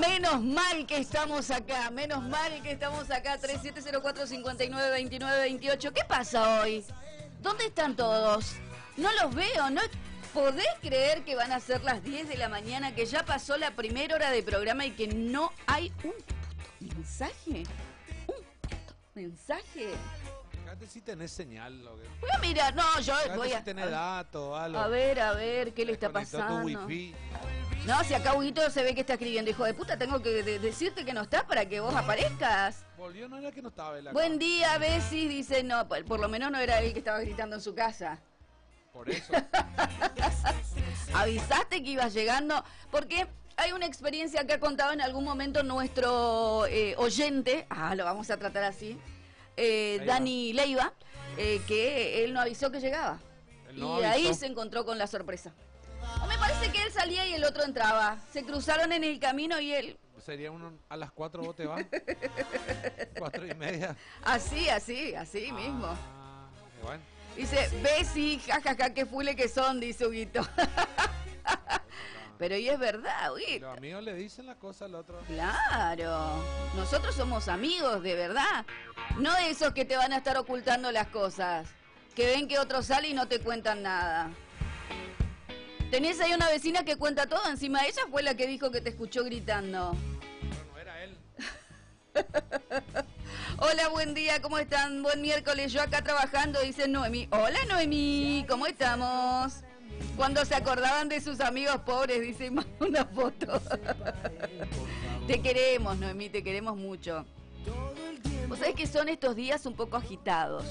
Menos mal que estamos acá, 3704-5929-28. ¿Qué pasa hoy? ¿Dónde están todos? No los veo, ¿no? ¿Podés creer que van a ser las 10 de la mañana, que ya pasó la primera hora de programa y que no hay un puto mensaje? ¿Un puto mensaje? Fíjate si tenés señal. Voy a mirar, no, yo voy a... si tenés datos, algo. A ver, ¿qué le está pasando? Tu wifi. No, si acá Huguito se ve que está escribiendo, hijo de puta, tengo que decirte que no está para que vos aparezcas. Volvió, no era que no estaba él acá. Buen día, Bessie, dice, no, por lo menos no era él que estaba gritando en su casa. Por eso. Avisaste que ibas llegando, porque hay una experiencia que ha contado en algún momento nuestro oyente, lo vamos a tratar así, Dani Leiva, que él no avisó que llegaba. Y ahí se encontró con la sorpresa. O me parece que él salía y el otro entraba. Se cruzaron en el camino y él... Sería uno a las 4 vos te vas. 4:30. Así mismo. Bueno. Dice, Bessie, jajaja, qué fule que son, dice Huguito. Pero y es verdad, Huguito. Los amigos le dicen la cosa al otro. Claro. Nosotros somos amigos, de verdad. No de esos que te van a estar ocultando las cosas. Que ven que otro sale y no te cuentan nada. Tenés ahí una vecina que cuenta todo, encima ella fue la que dijo que te escuchó gritando. No era él. Hola, buen día, ¿cómo están? Buen miércoles, yo acá trabajando, dice Noemí. Hola, Noemí, ¿cómo estamos? Cuando se acordaban de sus amigos pobres, dice, una foto. Te queremos, Noemí, te queremos mucho. Vos sabés que son estos días un poco agitados.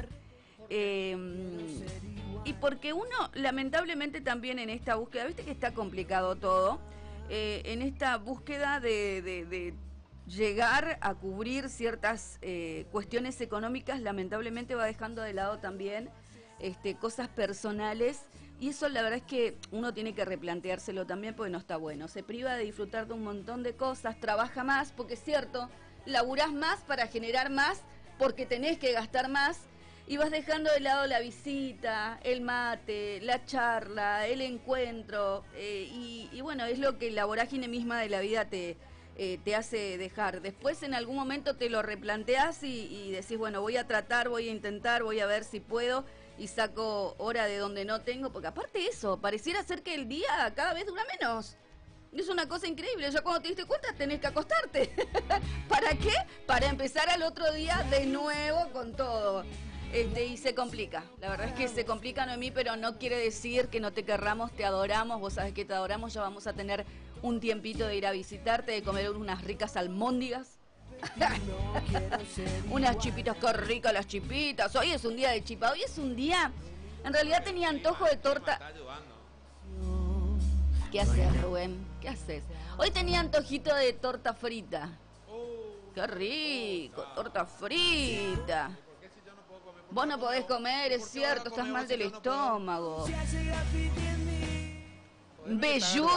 Y porque uno, lamentablemente también en esta búsqueda, viste que está complicado todo, en esta búsqueda de llegar a cubrir ciertas cuestiones económicas, lamentablemente va dejando de lado también cosas personales, y eso la verdad es que uno tiene que replanteárselo también porque no está bueno. Se priva de disfrutar de un montón de cosas, trabaja más, porque es cierto, laburás más para generar más, porque tenés que gastar más, y vas dejando de lado la visita, el mate, la charla, el encuentro, y bueno, es lo que la vorágine misma de la vida te hace dejar. Después en algún momento te lo replanteás y decís, bueno, voy a tratar, voy a intentar, voy a ver si puedo, y saco hora de donde no tengo, porque aparte de eso, pareciera ser que el día cada vez dura menos. Es una cosa increíble, ya cuando te diste cuenta tenés que acostarte. ¿Para qué? Para empezar al otro día de nuevo con todo. Y se complica, la verdad es que se complica, Noemí, pero no quiere decir que no te querramos, te adoramos, vos sabés que te adoramos, ya vamos a tener un tiempito de ir a visitarte, de comer unas ricas almóndigas. Unas chipitas, qué ricas las chipitas, hoy es un día de chipa, hoy es un día, en realidad tenía antojo de torta. ¿Qué haces, Rubén? ¿Qué haces? Hoy tenía antojito de torta frita. Qué rico, torta frita. Vos no podés comer, es cierto, estás mal del estómago. Velludo.